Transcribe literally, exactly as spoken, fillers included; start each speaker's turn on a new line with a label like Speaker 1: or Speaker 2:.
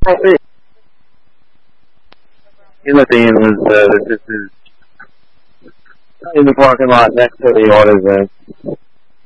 Speaker 1: Oh, hey. In the theme is, uh, this is in the parking lot next to the AutoZone.